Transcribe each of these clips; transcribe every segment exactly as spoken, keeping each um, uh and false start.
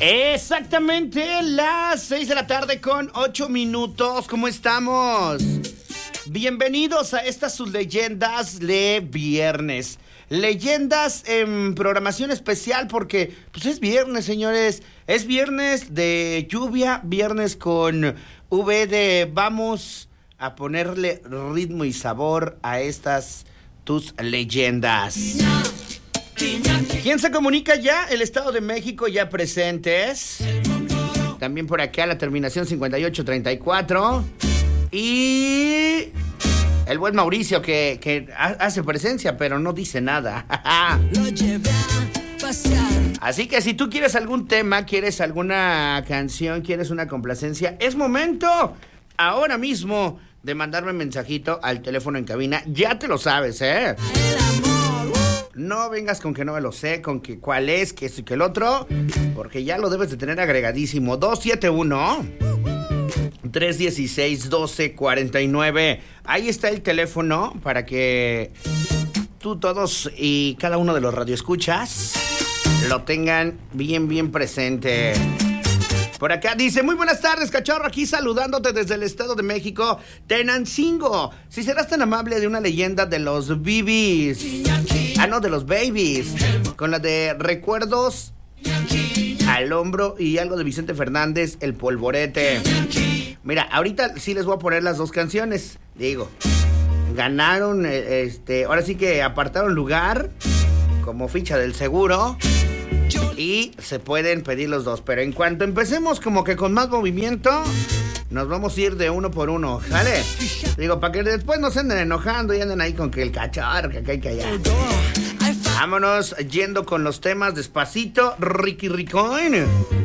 Exactamente las seis de la tarde con ocho minutos. ¿Cómo estamos? Bienvenidos a estas sus leyendas de viernes. Leyendas en programación especial porque pues es viernes, señores. Es viernes de lluvia, viernes con V de vamos a ponerle ritmo y sabor a estas tus leyendas. ¿Quién se comunica ya? El Estado de México ya presentes. También por acá la terminación cincuenta y ocho treinta y cuatro. Y el buen Mauricio que, que hace presencia pero no dice nada. Así que si tú quieres algún tema, quieres alguna canción, quieres una complacencia, es momento ahora mismo de mandarme mensajito al teléfono en cabina. Ya te lo sabes, ¿eh? No vengas con que no me lo sé, con que cuál es, que esto y que el otro, porque ya lo debes de tener agregadísimo. dos siete uno, tres uno seis, uno dos cuatro nueve. Ahí está el teléfono para que tú, todos y cada uno de los radioescuchas lo tengan bien, bien presente. Por acá dice, muy buenas tardes, cachorro, aquí saludándote desde el Estado de México, Tenancingo. Si serás tan amable de una leyenda de los bibis. Ah, no, de los babies. Con la de recuerdos al hombro y algo de Vicente Fernández, El Polvorete. Mira, ahorita sí les voy a poner las dos canciones. Digo, ganaron, este, ahora sí que apartaron lugar como ficha del seguro. Y se pueden pedir los dos, pero en cuanto empecemos como que con más movimiento, nos vamos a ir de uno por uno, ¿sale? Digo, para que después no se anden enojando y anden ahí con que el cachorro, que acá y que allá. Vámonos yendo con los temas despacito, Ricky Ricón.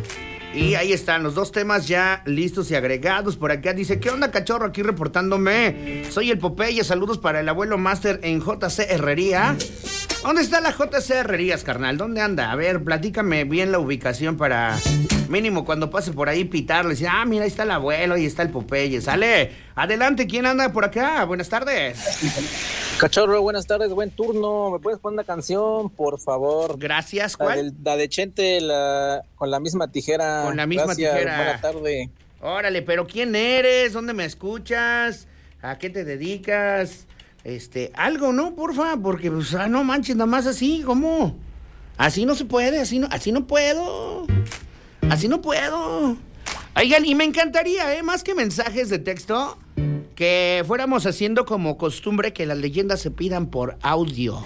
Y ahí están los dos temas ya listos y agregados. Por acá dice, ¿qué onda, cachorro? Aquí reportándome. Soy el Popeye, saludos para el abuelo Master en J C Herrería. ¿Dónde está la J C Herrerías, carnal? ¿Dónde anda? A ver, platícame bien la ubicación para mínimo cuando pase por ahí pitarle. Decir, ah, mira, ahí está el abuelo y está el Popeye. Sale, adelante, ¿quién anda por acá? Buenas tardes. Cachorro, buenas tardes, buen turno. ¿Me puedes poner una canción, por favor? Gracias, ¿cuál? La de, la de Chente, la, con la misma tijera. Con la misma Gracias, tijera. Buena tarde. Órale, pero ¿quién eres? ¿Dónde me escuchas? ¿A qué te dedicas? Este, algo, ¿no? Porfa, porque, pues, ah, no manches, nada más así, ¿cómo? Así no se puede, así no, así no puedo. Así no puedo. Oigan, y me encantaría, ¿eh? Más que mensajes de texto, que fuéramos haciendo como costumbre que las leyendas se pidan por audio.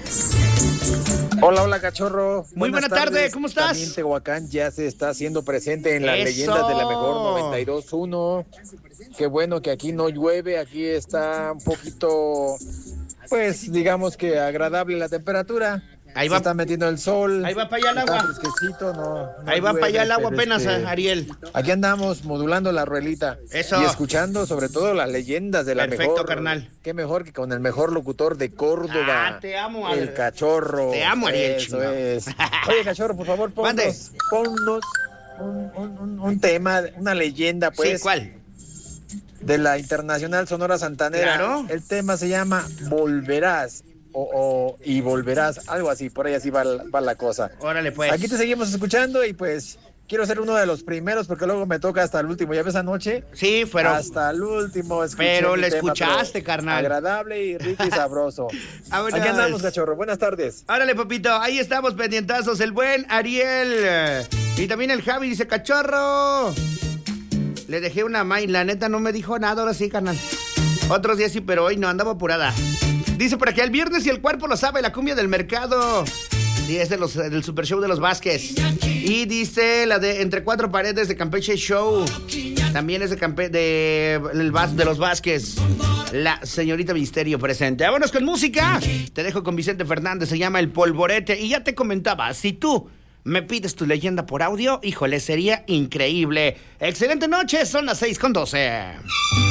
Hola, hola, cachorro. Muy buena tarde, ¿cómo estás? También Tehuacán ya se está haciendo presente en las ¡Eso! leyendas de la mejor noventa y dos punto uno. Qué bueno que aquí no llueve, aquí está un poquito, pues, digamos que agradable la temperatura. Ahí va, se está metiendo el sol. Ahí va para allá el agua. Fresquecito, no, no ahí va llueve, para allá el agua apenas, este, Ariel. Aquí andamos modulando la ruelita. Eso. Y escuchando sobre todo las leyendas de la Perfecto, mejor. carnal. Qué mejor que con el mejor locutor de Córdoba. Ah, te amo, el Ariel. cachorro. Te amo, Ariel. Eso chingado. es. Oye, cachorro, por favor, ponnos, ponnos un, un, un, un tema, una leyenda, pues. Sí, ¿cuál? De la Internacional Sonora Santanera. Claro. El tema se llama Volverás. O, o y volverás, algo así, por ahí así va, va la cosa. Órale, pues. Aquí te seguimos escuchando y pues quiero ser uno de los primeros porque luego me toca hasta el último. ¿Ya ves anoche? Sí, pero... Hasta el último escuché Pero mi le tema, escuchaste, pero carnal. agradable y rico y sabroso. Vámonos. Aquí andamos, cachorro. Buenas tardes. Órale, papito, ahí estamos pendientazos. El buen Ariel. Y también el Javi dice, cachorro. Le dejé una mail, la neta no me dijo nada, ahora sí, carnal. Otros días sí, pero hoy no, andaba apurada. Dice por aquí, el viernes y el cuerpo lo sabe, la cumbia del mercado. Sí, es de los, del Super Show de los Vázquez. Y dice la de Entre Cuatro Paredes de Campeche Show. También es de, Campe, de, el, de los Vázquez. La señorita Misterio presente. Vámonos con música. Te dejo con Vicente Fernández, se llama El Polvorete. Y ya te comentaba, si tú me pides tu leyenda por audio, híjole, sería increíble. Excelente noche, son las seis con doce.